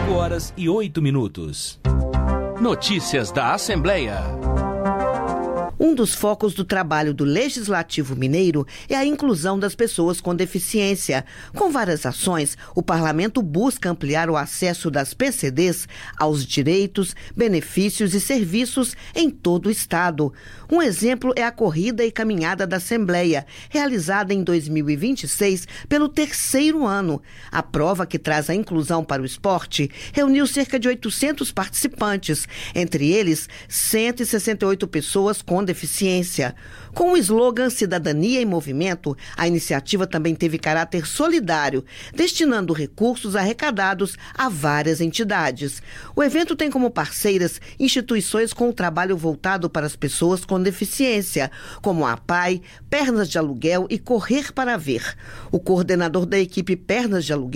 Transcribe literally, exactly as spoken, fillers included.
cinco horas e oito minutos. Notícias da Assembleia. Um dos focos do trabalho do Legislativo Mineiro é a inclusão das pessoas com deficiência. Com várias ações, o Parlamento busca ampliar o acesso das P C Ds aos direitos, benefícios e serviços em todo o Estado. Um exemplo é a Corrida e Caminhada da Assembleia, realizada em dois mil e vinte e seis pelo terceiro ano. A prova, que traz a inclusão para o esporte, reuniu cerca de oitocentos participantes, entre eles cento e sessenta e oito pessoas com deficiência. Com o slogan Cidadania em Movimento, a iniciativa também teve caráter solidário, destinando recursos arrecadados a várias entidades. O evento tem como parceiras instituições com o trabalho voltado para as pessoas com deficiência, como a APAI, Pernas de Aluguel e Correr para Ver. O coordenador da equipe Pernas de Aluguel,